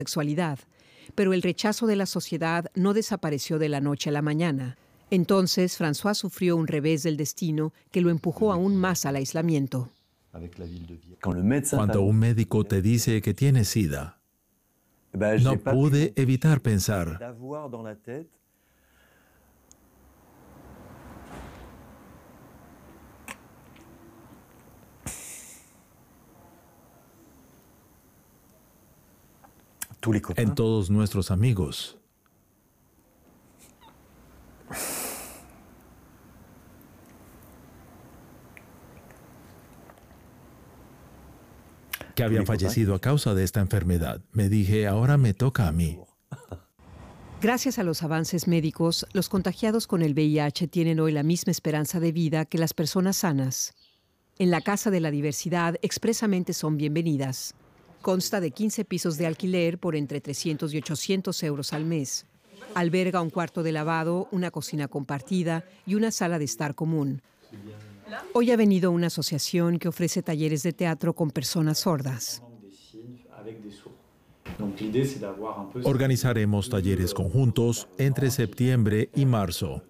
sexualidad, pero el rechazo de la sociedad no desapareció de la noche a la mañana. Entonces, François sufrió un revés del destino que lo empujó aún más al aislamiento. Cuando un médico te dice que tienes SIDA, no pude evitar pensar, en todos nuestros amigos. Que habían fallecido a causa de esta enfermedad. Me dije, ahora me toca a mí. Gracias a los avances médicos, los contagiados con el VIH tienen hoy la misma esperanza de vida que las personas sanas. En la Casa de la Diversidad expresamente son bienvenidas. Consta de 15 pisos de alquiler por entre 300 y 800 euros al mes. Alberga un cuarto de lavado, una cocina compartida y una sala de estar común. Hoy ha venido una asociación que ofrece talleres de teatro con personas sordas. Organizaremos talleres conjuntos entre septiembre y marzo.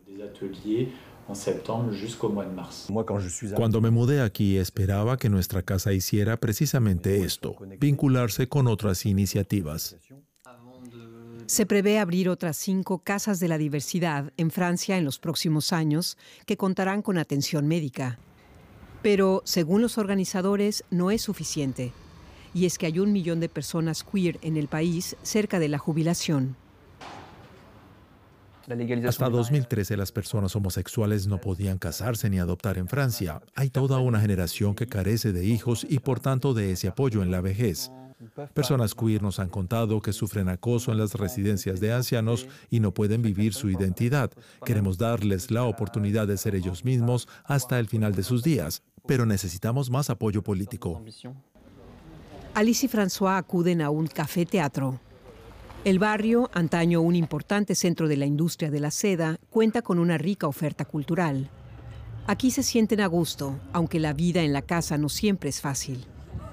Cuando me mudé aquí, esperaba que nuestra casa hiciera precisamente esto, vincularse con otras iniciativas. Se prevé abrir otras 5 casas de la diversidad en Francia en los próximos años que contarán con atención médica. Pero, según los organizadores, no es suficiente. Y es que hay 1 millón de personas queer en el país cerca de la jubilación. Hasta 2013 las personas homosexuales no podían casarse ni adoptar en Francia. Hay toda una generación que carece de hijos y por tanto de ese apoyo en la vejez. Personas queer nos han contado que sufren acoso en las residencias de ancianos y no pueden vivir su identidad. Queremos darles la oportunidad de ser ellos mismos hasta el final de sus días, pero necesitamos más apoyo político. Alice y François acuden a un café teatro. El barrio, antaño un importante centro de la industria de la seda, cuenta con una rica oferta cultural. Aquí se sienten a gusto, aunque la vida en la casa no siempre es fácil.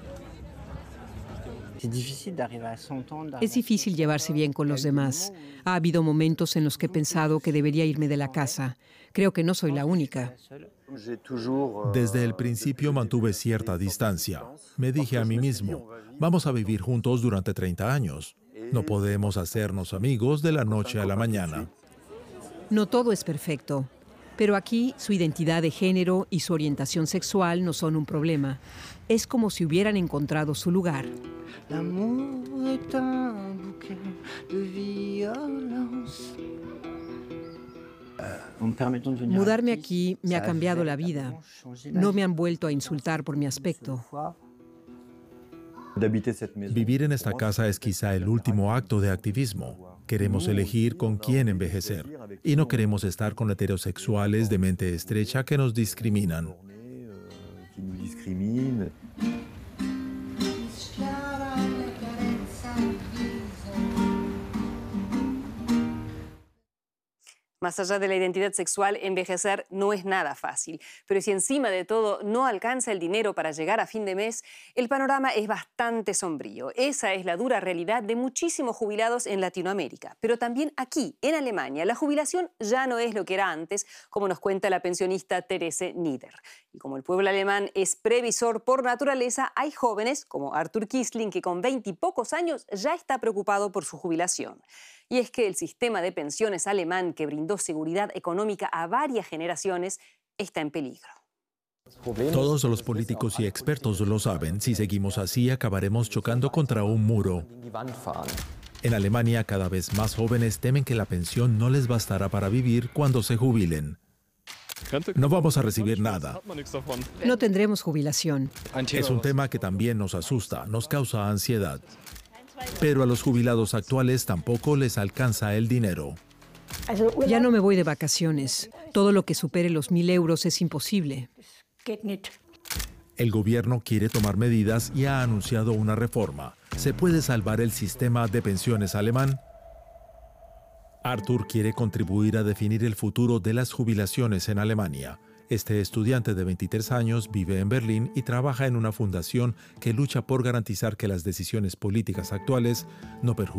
Es difícil llevarse bien con los demás. Ha habido momentos en los que he pensado que debería irme de la casa. Creo que no soy la única. Desde el principio mantuve cierta distancia. Me dije a mí mismo, vamos a vivir juntos durante 30 años. No podemos hacernos amigos de la noche a la mañana. No todo es perfecto, pero aquí su identidad de género y su orientación sexual no son un problema. Es como si hubieran encontrado su lugar. Mudarme aquí me ha cambiado la vida. No me han vuelto a insultar por mi aspecto. Vivir en esta casa es quizá el último acto de activismo. Queremos elegir con quién envejecer y no queremos estar con heterosexuales de mente estrecha que nos discriminan. Más allá de la identidad sexual, envejecer no es nada fácil. Pero si encima de todo no alcanza el dinero para llegar a fin de mes, el panorama es bastante sombrío. Esa es la dura realidad de muchísimos jubilados en Latinoamérica. Pero también aquí, en Alemania, la jubilación ya no es lo que era antes, como nos cuenta la pensionista Therese Nieder. Y como el pueblo alemán es previsor por naturaleza, hay jóvenes, como Arthur Kisling, que con 20 y pocos años ya está preocupado por su jubilación. Y es que el sistema de pensiones alemán, que brindó seguridad económica a varias generaciones, está en peligro. Todos los políticos y expertos lo saben. Si seguimos así, acabaremos chocando contra un muro. En Alemania, cada vez más jóvenes temen que la pensión no les bastará para vivir cuando se jubilen. No vamos a recibir nada. No tendremos jubilación. Es un tema que también nos asusta, nos causa ansiedad. Pero a los jubilados actuales tampoco les alcanza el dinero. Ya no me voy de vacaciones. Todo lo que supere los 1.000 euros es imposible. El gobierno quiere tomar medidas y ha anunciado una reforma. ¿Se puede salvar el sistema de pensiones alemán? Arthur quiere contribuir a definir el futuro de las jubilaciones en Alemania. Este estudiante de 23 años vive en Berlín y trabaja en una fundación que lucha por garantizar que las decisiones políticas actuales no perjudiquen